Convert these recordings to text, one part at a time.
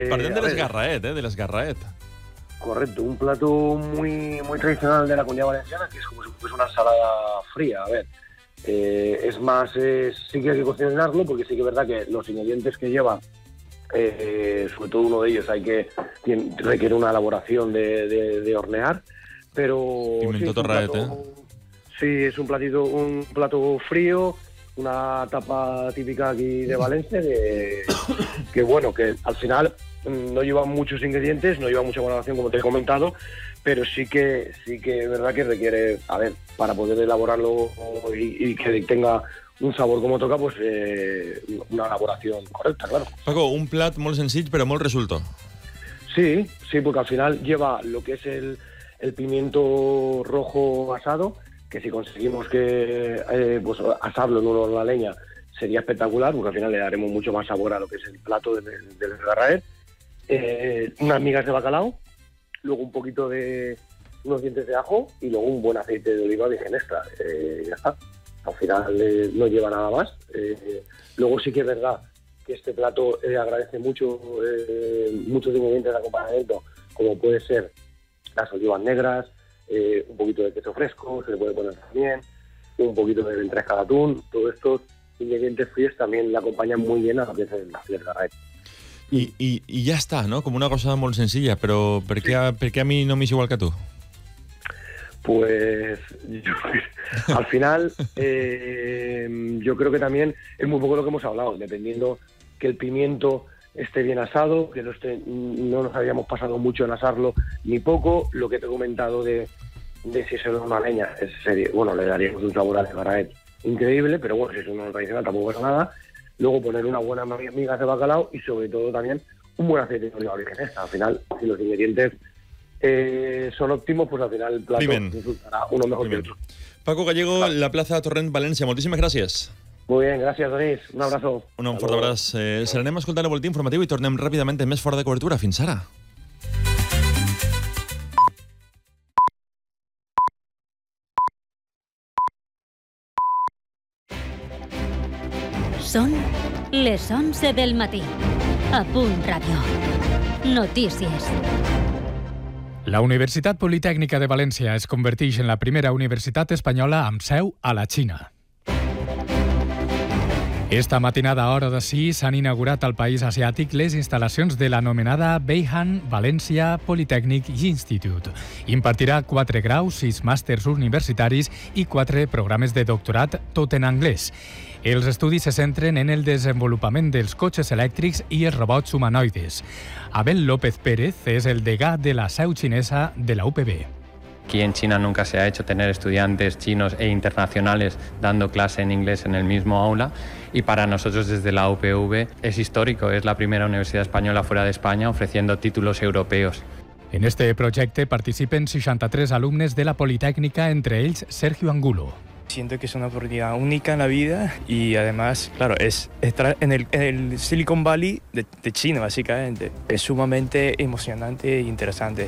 Parlem de l'esgarraet, de l'esgarraet. Correcto, un plato muy tradicional de la Comunidad Valenciana, que es como si fuese una ensalada fría. A ver, es más, sí que hay que cocinarlo, porque sí que es verdad que los ingredientes que lleva, sobre todo uno de ellos, requiere una elaboración de hornear, pero Pimiento torraet, sí, es un plato frío, una tapa típica aquí de Valencia, que bueno, que al final no lleva muchos ingredientes, no lleva mucha elaboración, como te he comentado, pero sí que es verdad que requiere, a ver, para poder elaborarlo y que tenga un sabor como toca, pues una elaboración correcta, claro. Paco, un plat molt senzill però molt resultó. Sí, porque al final lleva lo que es el pimiento rojo asado, que si conseguimos que pues asarlo en un horno a leña sería espectacular, porque al final le daremos mucho más sabor a lo que es el plato del esgarraet. Unas migas de bacalao, luego un poquito de unos dientes de ajo y luego un buen aceite de oliva virgen extra. Ya está. Al final no lleva nada más. Luego sí que es verdad que este plato agradece muchos ingredientes de acompañamiento, como puede ser las olivas negras, un poquito de queso fresco, se le puede poner también, un poquito de ventresca de atún. Todos estos ingredientes fríos también le acompañan muy bien a lo que es el esgarraet. I ja està, no? Com una cosa molt senzilla, però per què a mi no m'és igual que a tu? Pues al final yo creo que también es muy poco lo que hemos hablado, dependiendo que el pimiento esté bien asado, que no nos habíamos pasado mucho en asarlo ni poco. Lo que te he comentado de si es una leña, le daríamos un sabor al esgarraet increíble, pero bueno, si es una tradicional tampoco pasa nada. Luego poner unas buenas migas de bacalao y sobre todo también un buen aceite de oliva virgen extra. Al final, si los ingredientes son óptimos, pues al final el plato resultará uno mejor que otro. Paco Gallego, la plaça Torrent, València. Moltíssimes gràcies. Muy bien, gracias, Denis. Un abrazo. Un fort abraç. Se l'anem escoltant el boletí informatiu i tornem ràpidament amb més Fora de Cobertura. Fins ara. Són les 11 del matí. A Punt Ràdio. Notícies. La Universitat Politècnica de València es converteix en la primera universitat espanyola amb seu a la Xina. Esta matinada a hora de 6 s'han inaugurat al país asiàtic les instal·lacions de l'anomenada Beihang Valencia Polytechnic Institute. Impartirà 4 graus, 6 màsters universitaris i 4 programes de doctorat, tot en anglès. Els estudis se centren en el desenvolupament dels cotxes elèctrics i els robots humanoides. Abel López Pérez és el degà de la seu xinesa de la UPB. Aquí en China nunca se ha hecho tener estudiantes chinos e internacionales dando clase en inglés en el mismo aula, y para nosotros desde la UPV es histórico, es la primera universidad española fuera de España ofreciendo títulos europeos. En este projecte participen 63 alumnes de la Politécnica, entre ells Sergio Angulo. Siento que es una oportunidad única en la vida y además, claro, es estar en el Silicon Valley de China, básicamente. Es sumamente emocionante e interesante.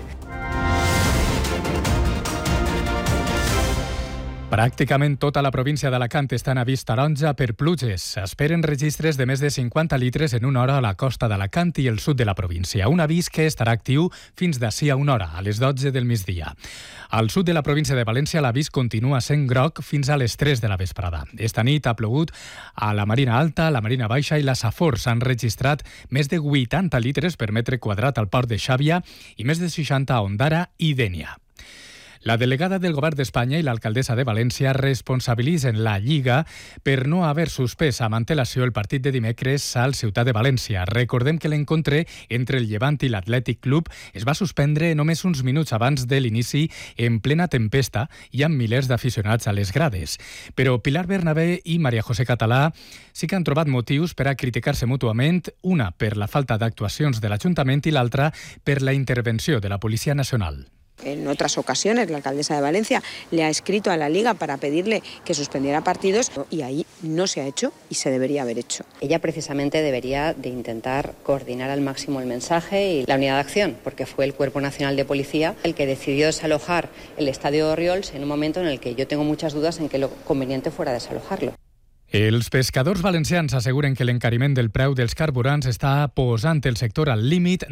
Pràcticament tota la província d'Alacant està en avís taronja per pluges. S'esperen registres de més de 50 litres en una hora a la costa d'Alacant i el sud de la província. Un avís que estarà actiu fins d'ací a una hora, a les 12 del migdia. Al sud de la província de València l'avís continua sent groc fins a les 3 de la vesprada. Esta nit ha plogut a la Marina Alta, la Marina Baixa i la Safor. S'han registrat més de 80 litres per metre quadrat al port de Xàbia i més de 60 a Ondara i Dénia. La delegada del Govern d'Espanya i l'alcaldessa de València responsabilitzen la Lliga per no haver suspès amb antelació el partit de dimecres al Ciutat de València. Recordem que l'encontre entre el Llevant i l'Atlètic Club es va suspendre només uns minuts abans de l'inici en plena tempesta i amb milers d'aficionats a les grades. Però Pilar Bernabé i Maria José Català sí que han trobat motius per a criticar-se mútuament, una per la falta d'actuacions de l'Ajuntament i l'altra per la intervenció de la Policia Nacional. En otras ocasiones la alcaldesa de Valencia le ha escrito a la Liga para pedirle que suspendiera partidos y ahí no se ha hecho y se debería haber hecho. Ella precisamente debería de intentar coordinar al máximo el mensaje y la unidad de acción, porque fue el Cuerpo Nacional de Policía el que decidió desalojar el estadio de Orriols en un momento en el que yo tengo muchas dudas en que lo conveniente fuera desalojarlo. Els pescadors valencians asseguren que l'encariment del preu dels carburants està posant el sector al límit